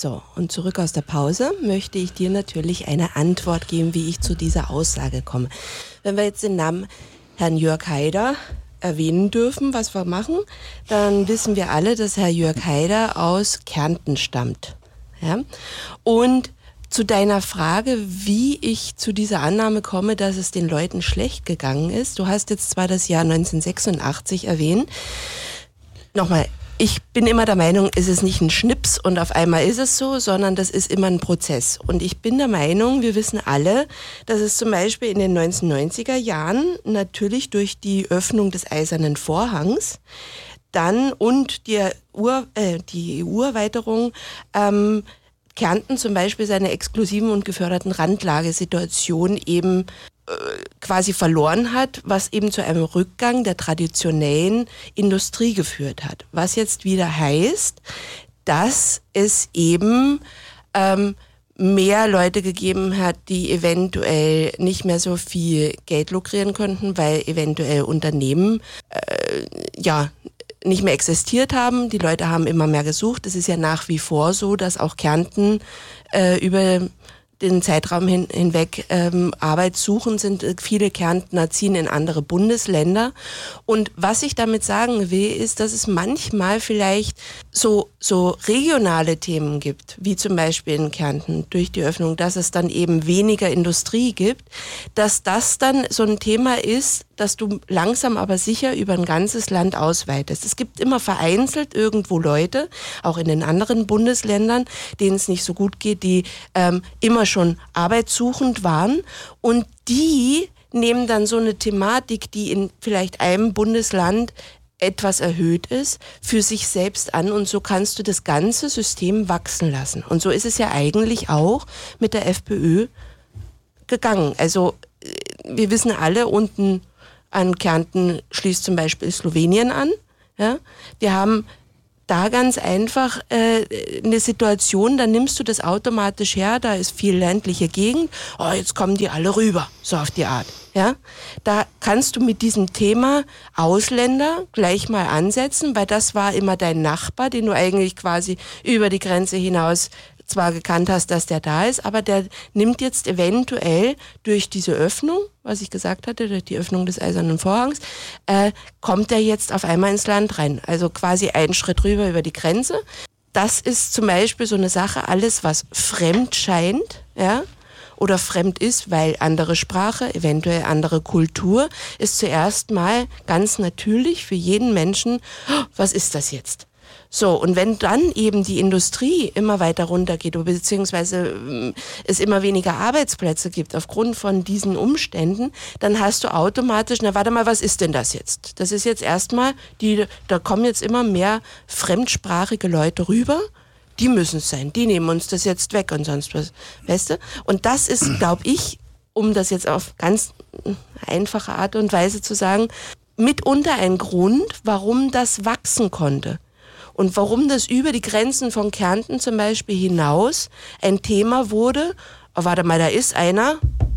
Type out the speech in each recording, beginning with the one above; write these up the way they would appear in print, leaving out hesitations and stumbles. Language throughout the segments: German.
So, und zurück aus der Pause möchte ich dir natürlich eine Antwort geben, wie ich zu dieser Aussage komme. Wenn wir jetzt den Namen Herrn Jörg Haider erwähnen dürfen, was wir machen, dann wissen wir alle, dass Herr Jörg Haider aus Kärnten stammt. Ja? Und zu deiner Frage, wie ich zu dieser Annahme komme, dass es den Leuten schlecht gegangen ist. Du hast jetzt zwar das Jahr 1986 erwähnt. Nochmal, ich bin immer der Meinung, es ist nicht ein Schnips und auf einmal ist es so, sondern das ist immer ein Prozess. Und ich bin der Meinung, wir wissen alle, dass es zum Beispiel in den 1990er Jahren natürlich durch die Öffnung des Eisernen Vorhangs dann und die EU-Erweiterung Kärnten zum Beispiel seine exklusiven und geförderten Randlagesituation eben quasi verloren hat, was eben zu einem Rückgang der traditionellen Industrie geführt hat. Was jetzt wieder heißt, dass es eben mehr Leute gegeben hat, die eventuell nicht mehr so viel Geld lukrieren konnten, weil eventuell Unternehmen nicht mehr existiert haben. Die Leute haben immer mehr gesucht. Es ist ja nach wie vor so, dass auch Kärnten über den Zeitraum hinweg Arbeit suchen, sind viele Kärntner ziehen in andere Bundesländer. Und was ich damit sagen will, ist, dass es manchmal vielleicht so regionale Themen gibt, wie zum Beispiel in Kärnten durch die Öffnung, dass es dann eben weniger Industrie gibt, dass das dann so ein Thema ist, dass du langsam aber sicher über ein ganzes Land ausweitest. Es gibt immer vereinzelt irgendwo Leute, auch in den anderen Bundesländern, denen es nicht so gut geht, die immer schon arbeitssuchend waren und die nehmen dann so eine Thematik, die in vielleicht einem Bundesland etwas erhöht ist, für sich selbst an und so kannst du das ganze System wachsen lassen. Und so ist es ja eigentlich auch mit der FPÖ gegangen. Also wir wissen alle, unten an Kärnten schließt zum Beispiel Slowenien an. Ja? Wir haben da ganz einfach eine Situation, da nimmst du das automatisch her, da ist viel ländliche Gegend, jetzt kommen die alle rüber, so auf die Art. Ja? Da kannst du mit diesem Thema Ausländer gleich mal ansetzen, weil das war immer dein Nachbar, den du eigentlich quasi über die Grenze hinaus zwar gekannt hast, dass der da ist, aber der nimmt jetzt eventuell durch diese Öffnung, was ich gesagt hatte, durch die Öffnung des Eisernen Vorhangs, kommt er jetzt auf einmal ins Land rein. Also quasi einen Schritt rüber über die Grenze. Das ist zum Beispiel so eine Sache, alles was fremd scheint, ja, oder fremd ist, weil andere Sprache, eventuell andere Kultur, ist zuerst mal ganz natürlich für jeden Menschen, was ist das jetzt? So, und wenn dann eben die Industrie immer weiter runtergeht, beziehungsweise es immer weniger Arbeitsplätze gibt aufgrund von diesen Umständen, dann hast du automatisch, warte mal, was ist denn das jetzt? Das ist jetzt erstmal, da kommen jetzt immer mehr fremdsprachige Leute rüber, die müssen es sein, die nehmen uns das jetzt weg und sonst was, weißt du? Und das ist, glaube ich, um das jetzt auf ganz einfache Art und Weise zu sagen, mitunter ein Grund, warum das wachsen konnte. Und warum das über die Grenzen von Kärnten zum Beispiel hinaus ein Thema wurde, warte mal, da ist einer,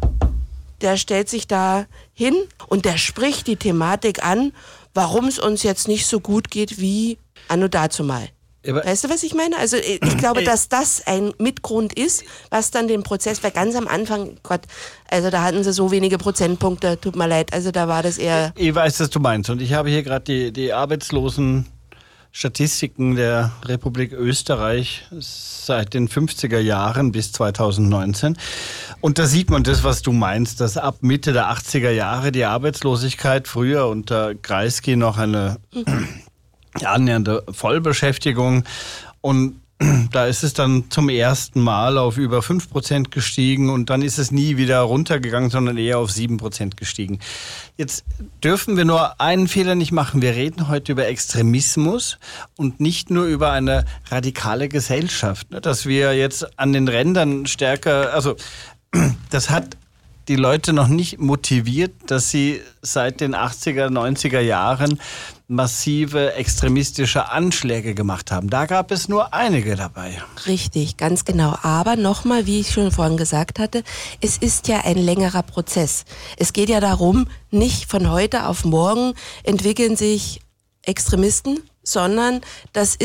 der stellt sich da hin und der spricht die Thematik an, warum es uns jetzt nicht so gut geht wie anno dazumal. Weißt du, was ich meine? Also ich glaube, dass das ein Mitgrund ist, was dann den Prozess, weil ganz am Anfang, Gott, also da hatten sie so wenige Prozentpunkte, tut mir leid, also da war das eher... Ich weiß, was du meinst und ich habe hier gerade die Arbeitslosen... Statistiken der Republik Österreich seit den 50er Jahren bis 2019. Und da sieht man das, was du meinst, dass ab Mitte der 80er Jahre die Arbeitslosigkeit früher unter Kreisky noch eine annähernde Vollbeschäftigung und da ist es dann zum ersten Mal auf über 5% gestiegen und dann ist es nie wieder runtergegangen, sondern eher auf 7% gestiegen. Jetzt dürfen wir nur einen Fehler nicht machen. Wir reden heute über Extremismus und nicht nur über eine radikale Gesellschaft. Dass wir jetzt an den Rändern stärker, also das hat die Leute noch nicht motiviert, dass sie seit den 80er, 90er Jahren massive extremistische Anschläge gemacht haben. Da gab es nur einige dabei. Richtig, ganz genau. Aber nochmal, wie ich schon vorhin gesagt hatte, es ist ja ein längerer Prozess. Es geht ja darum, nicht von heute auf morgen entwickeln sich Extremisten, sondern das ist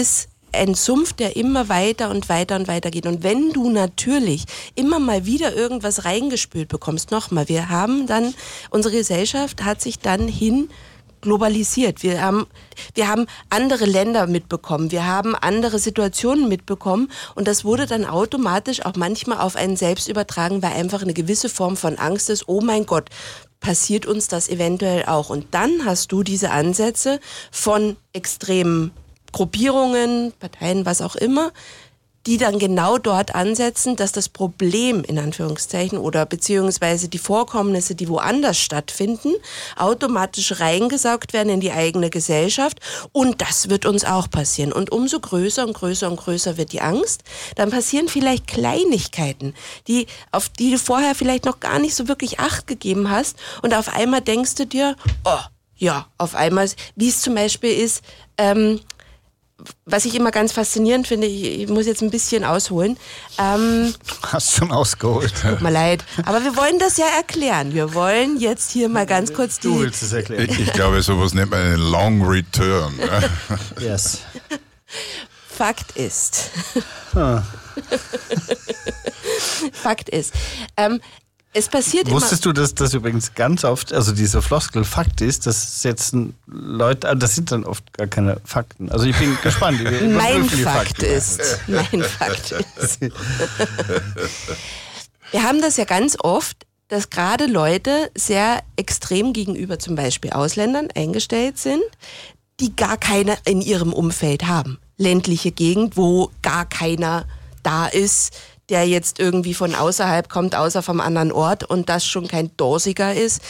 ein Sumpf, der immer weiter und weiter und weiter geht. Und wenn du natürlich immer mal wieder irgendwas reingespült bekommst, nochmal, unsere Gesellschaft hat sich dann globalisiert. Wir haben andere Länder mitbekommen, wir haben andere Situationen mitbekommen und das wurde dann automatisch auch manchmal auf einen selbst übertragen, weil einfach eine gewisse Form von Angst ist, oh mein Gott, passiert uns das eventuell auch. Und dann hast du diese Ansätze von extremen Gruppierungen, Parteien, was auch immer, die dann genau dort ansetzen, dass das Problem, in Anführungszeichen, oder beziehungsweise die Vorkommnisse, die woanders stattfinden, automatisch reingesaugt werden in die eigene Gesellschaft. Und das wird uns auch passieren. Und umso größer und größer und größer wird die Angst, dann passieren vielleicht Kleinigkeiten, auf die du vorher vielleicht noch gar nicht so wirklich Acht gegeben hast. Und auf einmal denkst du dir, oh, ja, auf einmal, wie es zum Beispiel ist, was ich immer ganz faszinierend finde, ich muss jetzt ein bisschen ausholen. Hast schon ausgeholt. Tut mir leid. Aber wir wollen das ja erklären. Wir wollen jetzt hier mal ganz kurz Du willst es erklären. Ich glaube, sowas nennt man einen Long Return. Yes. Fakt ist. Fakt ist. Es passiert Wusstest du, dass das übrigens ganz oft, also dieser Floskel Fakt ist, das setzen Leute, das sind dann oft gar keine Fakten. Also ich bin gespannt. Mein Fakt ist. Wir haben das ja ganz oft, dass gerade Leute sehr extrem gegenüber zum Beispiel Ausländern eingestellt sind, die gar keine in ihrem Umfeld haben. Ländliche Gegend, wo gar keiner da ist, der jetzt irgendwie von außerhalb kommt, außer vom anderen Ort und das schon kein Dorsiger ist.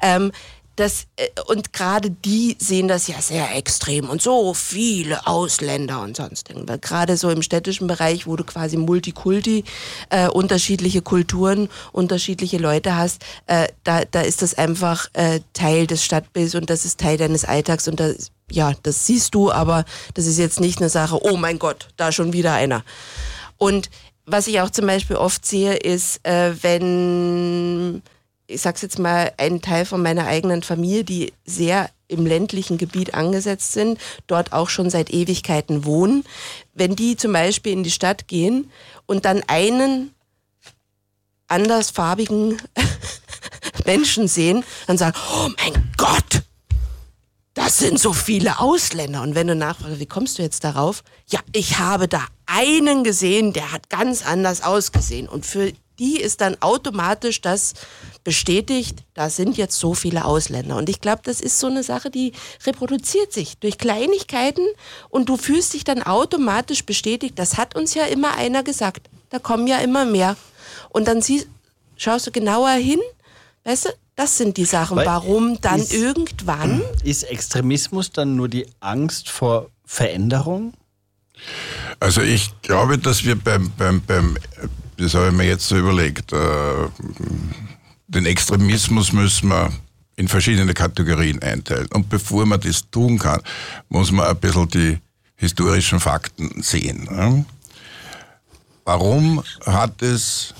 Und gerade die sehen das ja sehr extrem und so viele Ausländer und sonst irgendwas. Gerade so im städtischen Bereich, wo du quasi Multikulti, unterschiedliche Kulturen, unterschiedliche Leute hast, da ist das einfach Teil des Stadtbilds und das ist Teil deines Alltags und das siehst du, aber das ist jetzt nicht eine Sache, oh mein Gott, da schon wieder einer. Und was ich auch zum Beispiel oft sehe, ist, wenn, ich sag's jetzt mal, ein Teil von meiner eigenen Familie, die sehr im ländlichen Gebiet angesetzt sind, dort auch schon seit Ewigkeiten wohnen, wenn die zum Beispiel in die Stadt gehen und dann einen andersfarbigen Menschen sehen, dann sagen, oh mein Gott, das sind so viele Ausländer. Und wenn du nachfragst, wie kommst du jetzt darauf? Ja, ich habe da einen gesehen, der hat ganz anders ausgesehen. Und für die ist dann automatisch das bestätigt, da sind jetzt so viele Ausländer. Und ich glaube, das ist so eine Sache, die reproduziert sich durch Kleinigkeiten und du fühlst dich dann automatisch bestätigt. Das hat uns ja immer einer gesagt. Da kommen ja immer mehr. Und dann schaust du genauer hin, weißt du, das sind die Sachen, warum dann irgendwann... Ist Extremismus dann nur die Angst vor Veränderung? Also ich glaube, dass wir das habe ich mir jetzt so überlegt, den Extremismus müssen wir in verschiedene Kategorien einteilen. Und bevor man das tun kann, muss man ein bisschen die historischen Fakten sehen. Warum hat es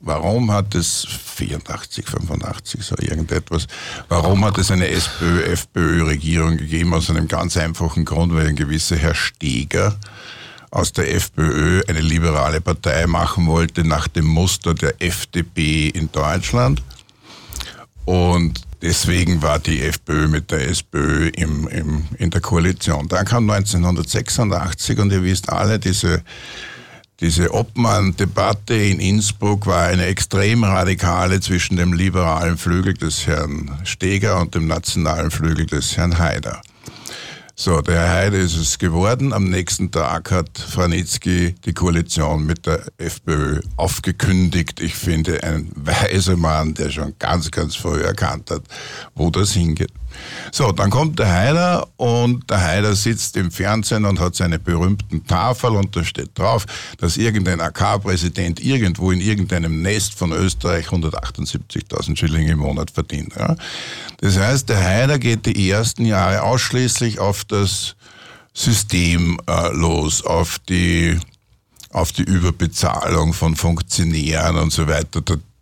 84, 85, so irgendetwas, warum hat es eine SPÖ-FPÖ-Regierung gegeben? Aus einem ganz einfachen Grund, weil ein gewisser Herr Steger aus der FPÖ eine liberale Partei machen wollte, nach dem Muster der FDP in Deutschland. Und deswegen war die FPÖ mit der SPÖ in der Koalition. Dann kam 1986 und ihr wisst alle, diese Obmann-Debatte in Innsbruck war eine extrem radikale zwischen dem liberalen Flügel des Herrn Steger und dem nationalen Flügel des Herrn Haider. So, der Herr Haider ist es geworden. Am nächsten Tag hat Vranitzky die Koalition mit der FPÖ aufgekündigt. Ich finde, ein weiser Mann, der schon ganz, ganz früh erkannt hat, wo das hingeht. So, dann kommt der Haider und der Haider sitzt im Fernsehen und hat seine berühmten Tafel und da steht drauf, dass irgendein AK-Präsident irgendwo in irgendeinem Nest von Österreich 178.000 Schilling im Monat verdient. Ja. Das heißt, der Haider geht die ersten Jahre ausschließlich auf das System los, auf die Überbezahlung von Funktionären und so weiter.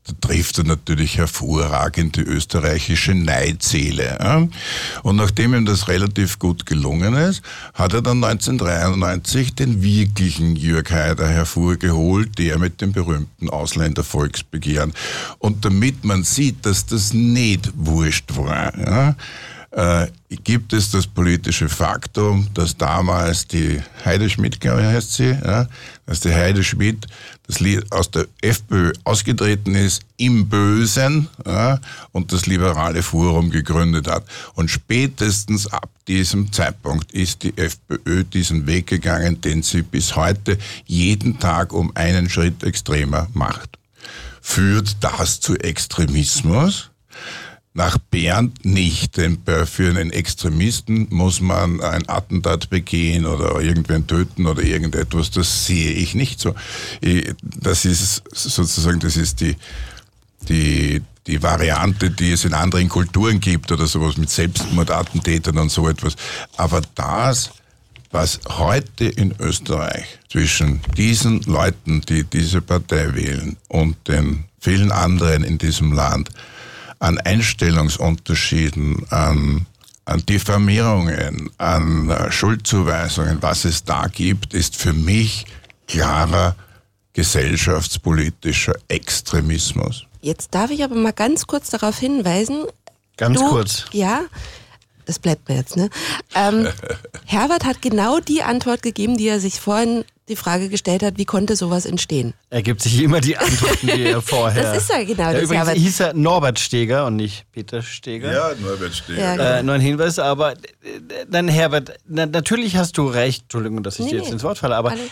trifft er natürlich hervorragend die österreichische Neidseele. Ja? Und nachdem ihm das relativ gut gelungen ist, hat er dann 1993 den wirklichen Jörg Haider hervorgeholt, der mit dem berühmten Ausländervolksbegehren. Und damit man sieht, dass das nicht wurscht war, ja, gibt es das politische Faktum, dass damals die Heide Schmidt, glaube ich, heißt sie, ja, dass die Heide Schmidt aus der FPÖ ausgetreten ist, im Bösen, ja, und das Liberale Forum gegründet hat. Und spätestens ab diesem Zeitpunkt ist die FPÖ diesen Weg gegangen, den sie bis heute jeden Tag um einen Schritt extremer macht. Führt das zu Extremismus? Nach Bernd nicht, denn für einen Extremisten muss man ein Attentat begehen oder irgendwen töten oder irgendetwas, das sehe ich nicht so. Das ist sozusagen, das ist die Variante, die es in anderen Kulturen gibt oder sowas mit Selbstmordattentätern und so etwas. Aber das, was heute in Österreich zwischen diesen Leuten, die diese Partei wählen, und den vielen anderen in diesem Land an Einstellungsunterschieden, an Diffamierungen, an Schuldzuweisungen, was es da gibt, ist für mich klarer gesellschaftspolitischer Extremismus. Jetzt darf ich aber mal ganz kurz darauf hinweisen. Ganz kurz. Ja, das bleibt mir jetzt, ne? Herbert hat genau die Antwort gegeben, die er sich vorhin die Frage gestellt hat, wie konnte sowas entstehen? Er gibt sich immer die Antworten, die er vorher... Das ist ja genau das. Übrigens hieß er Norbert Steger und nicht Peter Steger. Ja, Norbert Steger. Ja, genau. Nur ein Hinweis, aber dann Herbert, natürlich hast du recht, Entschuldigung, dass ich dir jetzt ins Wort falle, aber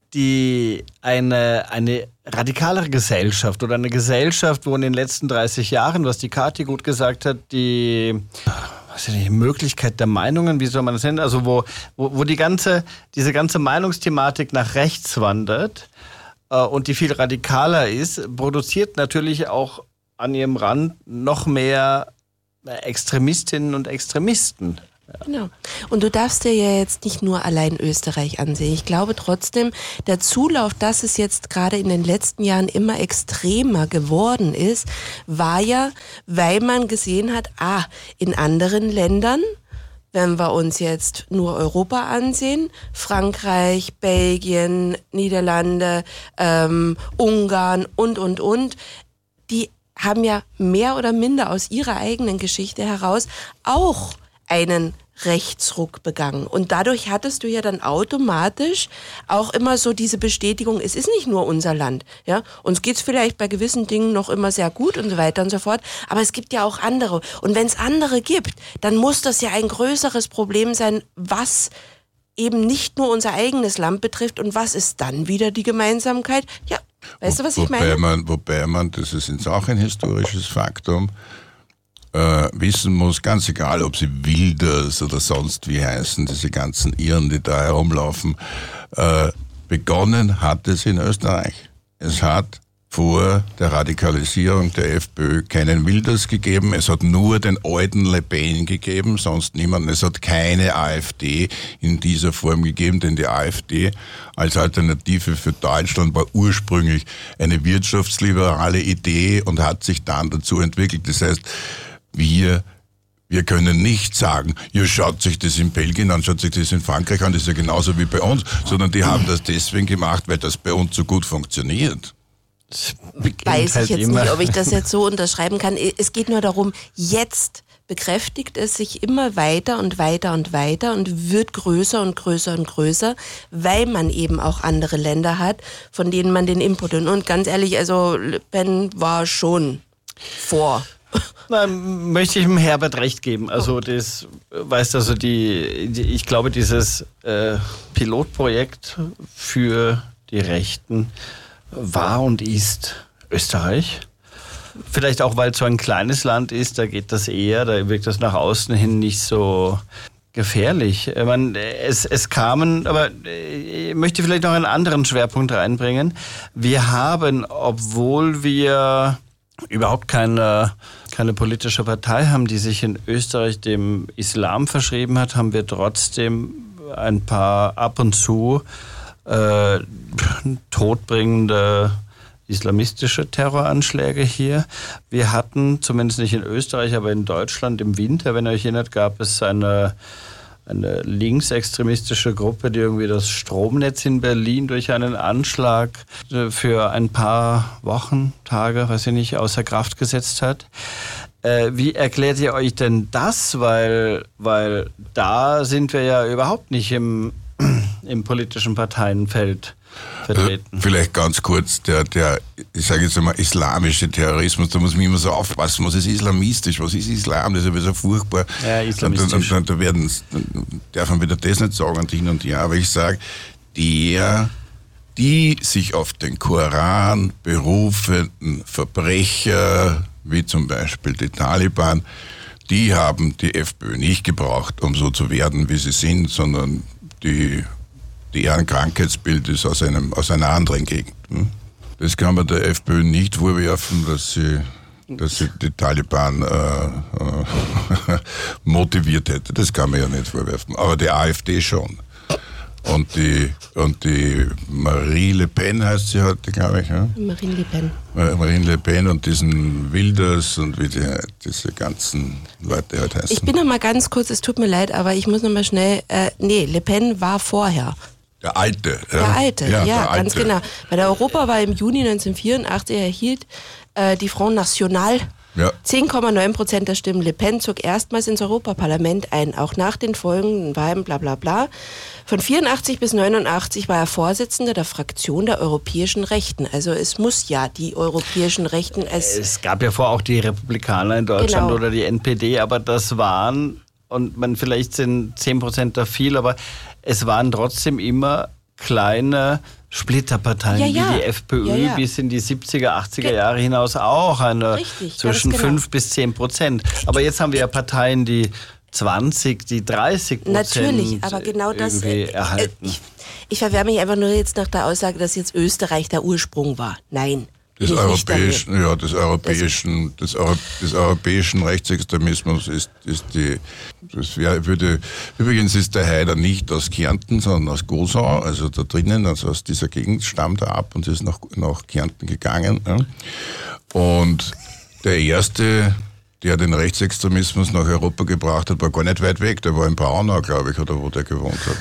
eine radikalere Gesellschaft oder eine Gesellschaft, wo in den letzten 30 Jahren, was die Kathi gut gesagt hat, die Möglichkeit der Meinungen, wie soll man das nennen, also wo diese ganze Meinungsthematik nach rechts wandert und die viel radikaler ist, produziert natürlich auch an ihrem Rand noch mehr Extremistinnen und Extremisten. Ja. Genau. Und du darfst dir ja jetzt nicht nur allein Österreich ansehen. Ich glaube trotzdem, der Zulauf, dass es jetzt gerade in den letzten Jahren immer extremer geworden ist, war ja, weil man gesehen hat, in anderen Ländern, wenn wir uns jetzt nur Europa ansehen, Frankreich, Belgien, Niederlande, Ungarn und, die haben ja mehr oder minder aus ihrer eigenen Geschichte heraus auch einen Rechtsruck begangen. Und dadurch hattest du ja dann automatisch auch immer so diese Bestätigung, es ist nicht nur unser Land. Ja? Uns geht's vielleicht bei gewissen Dingen noch immer sehr gut und so weiter und so fort, aber es gibt ja auch andere. Und wenn es andere gibt, dann muss das ja ein größeres Problem sein, was eben nicht nur unser eigenes Land betrifft. Und was ist dann wieder die Gemeinsamkeit? Ja, weißt du, was ich meine? Wobei man, das ist jetzt auch ein historisches Faktum, wissen muss, ganz egal, ob sie Wilders oder sonst wie heißen, diese ganzen Irren, die da herumlaufen, begonnen hat es in Österreich. Es hat vor der Radikalisierung der FPÖ keinen Wilders gegeben, es hat nur den alten Le Pen gegeben, sonst niemanden. Es hat keine AfD in dieser Form gegeben, denn die AfD als Alternative für Deutschland war ursprünglich eine wirtschaftsliberale Idee und hat sich dann dazu entwickelt. Das heißt, wir können nicht sagen, ihr schaut sich das in Belgien an, schaut sich das in Frankreich an, das ist ja genauso wie bei uns, sondern die haben das deswegen gemacht, weil das bei uns so gut funktioniert. Weiß ich jetzt nicht, ob ich das jetzt so unterschreiben kann. Es geht nur darum, jetzt bekräftigt es sich immer weiter und weiter und weiter und wird größer und größer und größer, weil man eben auch andere Länder hat, von denen man den Input hat. Und ganz ehrlich, also Le Pen war schon vor. Na, möchte ich dem Herbert recht geben. Also das weißt also ich glaube, dieses Pilotprojekt für die Rechten war und ist Österreich. Vielleicht auch, weil es so ein kleines Land ist, da geht das eher, da wirkt das nach außen hin nicht so gefährlich. Es kamen, aber ich möchte vielleicht noch einen anderen Schwerpunkt reinbringen. Wir haben, obwohl wir überhaupt keine politische Partei haben, die sich in Österreich dem Islam verschrieben hat, haben wir trotzdem ein paar ab und zu todbringende islamistische Terroranschläge hier. Wir hatten, zumindest nicht in Österreich, aber in Deutschland im Winter, wenn ihr euch erinnert, gab es eine linksextremistische Gruppe, die irgendwie das Stromnetz in Berlin durch einen Anschlag für ein paar Wochen, Tage, weiß ich nicht, außer Kraft gesetzt hat. Wie erklärt ihr euch denn das? Weil da sind wir ja überhaupt nicht im politischen Parteienfeld vertreten. Vielleicht ganz kurz, der ich sage jetzt einmal, islamische Terrorismus, da muss man immer so aufpassen, was ist islamistisch, was ist Islam, das ist ja so furchtbar. Ja, islamistisch. Da darf man wieder das nicht sagen und hin und her, aber ich sage, die sich auf den Koran berufenden Verbrecher, wie zum Beispiel die Taliban, die haben die FPÖ nicht gebraucht, um so zu werden, wie sie sind, sondern deren Krankheitsbild ist aus einer anderen Gegend. Das kann man der FPÖ nicht vorwerfen, dass sie die Taliban motiviert hätte. Das kann man ja nicht vorwerfen. Aber die AfD schon. Und die Marie Le Pen heißt sie heute, glaube ich. Ja? Marine Le Pen. Marine Le Pen und diesen Wilders und wie diese ganzen Leute halt heißen. Ich bin noch mal ganz kurz, es tut mir leid, aber ich muss noch mal schnell, Le Pen war vorher. Der Alte. Der Alte, ja, der ganz Alte. genau. Bei der Europawahl im Juni 1984 erhielt die Front National 10,9% der Stimmen. Le Pen zog erstmals ins Europaparlament ein, auch nach den folgenden Wahlen, bla bla bla. Von 84 bis 89 war er Vorsitzender der Fraktion der Europäischen Rechten. Also es muss ja die Europäischen Rechten Es gab ja vorher auch die Republikaner in Deutschland oder die NPD, aber das waren, und vielleicht sind 10% da viel, aber es waren trotzdem immer kleine Splitterparteien wie die FPÖ bis in die 70er, 80er Jahre hinaus auch zwischen 5 bis 10%. Aber jetzt haben wir ja Parteien, die 20, die 30% natürlich, aber genau das erhalten. Ich verwehre mich einfach nur jetzt nach der Aussage, dass jetzt Österreich der Ursprung war. Nein. Des europäischen Rechtsextremismus übrigens ist der Haider nicht aus Kärnten, sondern aus Gosau, also da drinnen, also aus dieser Gegend stammt er ab und ist nach Kärnten gegangen. Ja. Und der erste, der den Rechtsextremismus nach Europa gebracht hat, war gar nicht weit weg, der war in Braunau, glaube ich, oder wo der gewohnt hat.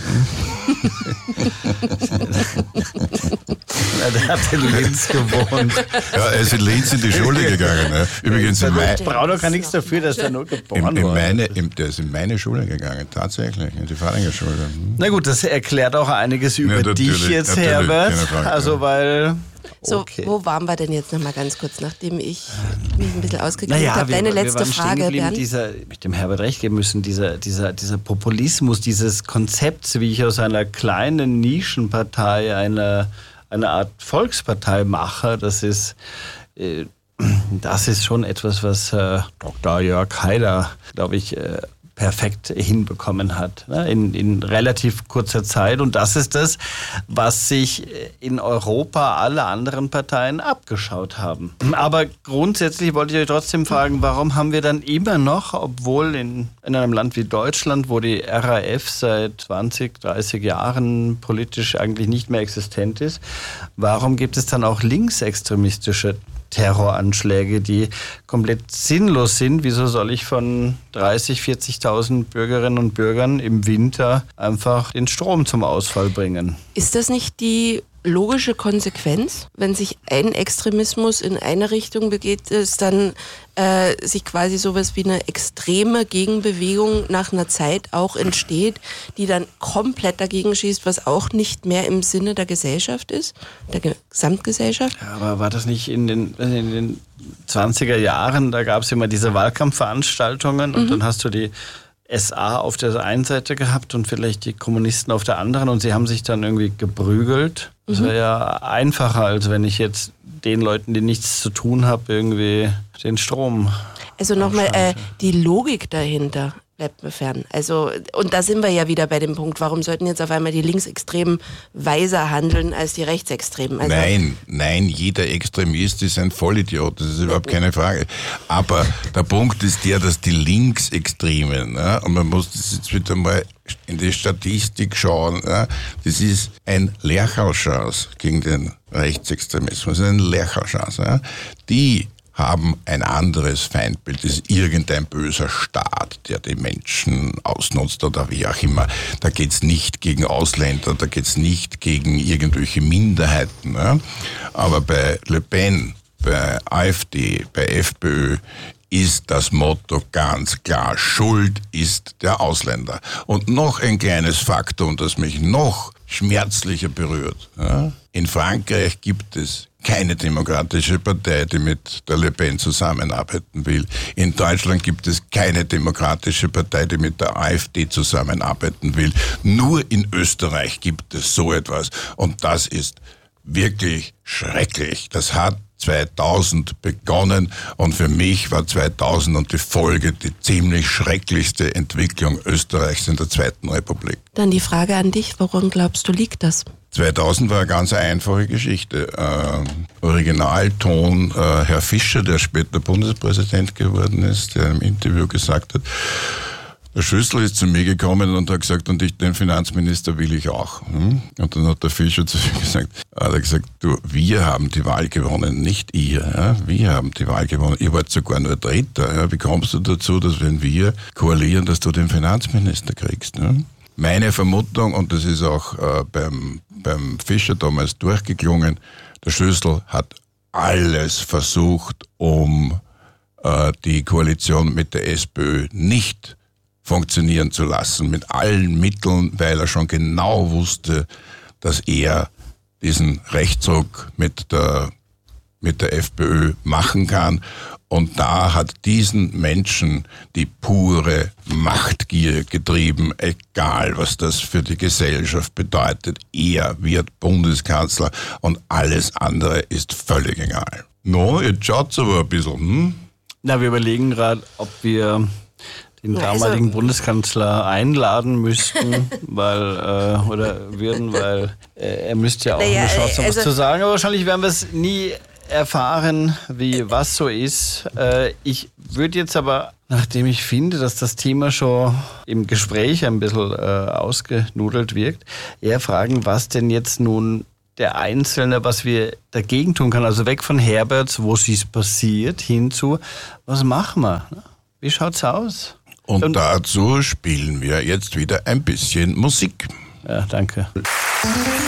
Der hat in Linz gewohnt. Ja, er ist in Linz in die Schule gegangen. Ne? Übrigens Braunau kann nichts dafür, dass er nur geboren war. Der ist in meine Schule gegangen, tatsächlich, in die Fahringer Schule. Na gut, das erklärt auch einiges über dich jetzt, Herbert. Also weil... So, wo waren wir denn jetzt nochmal ganz kurz, nachdem ich mich ein bisschen ausgeklinkt habe? Deine letzte Frage, Bernd. Mit dem Herbert recht geben müssen, dieser Populismus, dieses Konzept, wie ich aus einer kleinen Nischenpartei eine Art Volkspartei mache, das ist schon etwas, was Dr. Jörg Haider, glaube ich, perfekt hinbekommen hat, ne? in relativ kurzer Zeit. Und das ist das, was sich in Europa alle anderen Parteien abgeschaut haben. Aber grundsätzlich wollte ich euch trotzdem fragen, warum haben wir dann immer noch, obwohl in einem Land wie Deutschland, wo die RAF seit 20, 30 Jahren politisch eigentlich nicht mehr existent ist, warum gibt es dann auch linksextremistische Terroranschläge, die komplett sinnlos sind? Wieso soll ich von 30.000, 40.000 Bürgerinnen und Bürgern im Winter einfach den Strom zum Ausfall bringen? Ist das nicht die logische Konsequenz, wenn sich ein Extremismus in eine Richtung begeht, ist dann sich quasi sowas wie eine extreme Gegenbewegung nach einer Zeit auch entsteht, die dann komplett dagegen schießt, was auch nicht mehr im Sinne der Gesellschaft ist, der Gesamtgesellschaft? Ja, aber war das nicht in den 20er Jahren, da gab es immer diese Wahlkampfveranstaltungen und dann hast du die SA auf der einen Seite gehabt und vielleicht die Kommunisten auf der anderen und sie haben sich dann irgendwie geprügelt. Das wäre ja einfacher, als wenn ich jetzt den Leuten, die nichts zu tun haben, irgendwie den Strom. Also nochmal, die Logik dahinter bleibt mir fern. Also, und da sind wir ja wieder bei dem Punkt, warum sollten jetzt auf einmal die Linksextremen weiser handeln als die Rechtsextremen? Also Nein, jeder Extremist ist ein Vollidiot, das ist überhaupt keine Frage. Aber der Punkt ist der, dass die Linksextremen, und man muss das jetzt wieder mal in die Statistik schauen, ja, das ist ein Lerchalchance gegen den Rechtsextremismus, ein Lerchalchance. Ja. Die haben ein anderes Feindbild, das ist irgendein böser Staat, der die Menschen ausnutzt oder wie auch immer. Da geht's nicht gegen Ausländer, da geht's nicht gegen irgendwelche Minderheiten. Ja. Aber bei Le Pen, bei AfD, bei FPÖ ist das Motto ganz klar, Schuld ist der Ausländer. Und noch ein kleines Faktum, das mich noch schmerzlicher berührt. Ja. In Frankreich gibt es keine demokratische Partei, die mit der Le Pen zusammenarbeiten will. In Deutschland gibt es keine demokratische Partei, die mit der AfD zusammenarbeiten will. Nur in Österreich gibt es so etwas. Und das ist wirklich schrecklich. Das hat 2000 begonnen und für mich war 2000 und die Folge die ziemlich schrecklichste Entwicklung Österreichs in der Zweiten Republik. Dann die Frage an dich, worum glaubst du liegt das? 2000 war eine ganz einfache Geschichte. Originalton Herr Fischer, der später Bundespräsident geworden ist, der im Interview gesagt hat, der Schüssel ist zu mir gekommen und hat gesagt, und den Finanzminister will ich auch. Und dann hat der Fischer zu mir gesagt, du, wir haben die Wahl gewonnen, nicht ihr. Ja? Wir haben die Wahl gewonnen. Ihr wart sogar nur Dritter. Ja? Wie kommst du dazu, dass wenn wir koalieren, dass du den Finanzminister kriegst? Ja? Meine Vermutung, und das ist auch beim Fischer damals durchgeklungen, der Schüssel hat alles versucht, um die Koalition mit der SPÖ nicht funktionieren zu lassen, mit allen Mitteln, weil er schon genau wusste, dass er diesen Rechtsruck mit der FPÖ machen kann. Und da hat diesen Menschen die pure Machtgier getrieben, egal was das für die Gesellschaft bedeutet. Er wird Bundeskanzler und alles andere ist völlig egal. No, jetzt schaut's aber ein bisschen. Na, wir überlegen gerade, ob wir den damaligen Bundeskanzler einladen müssten, weil er müsste ja auch eine Chance haben, was zu sagen. Aber wahrscheinlich werden wir es nie erfahren, wie was so ist. Ich würde jetzt aber, nachdem ich finde, dass das Thema schon im Gespräch ein bisschen ausgenudelt wirkt, eher fragen, was denn jetzt nun der Einzelne, was wir dagegen tun kann. Also weg von Herberts, wo es passiert, hin zu, was machen wir? Wie schaut's aus? Und dazu spielen wir jetzt wieder ein bisschen Musik. Ja, danke.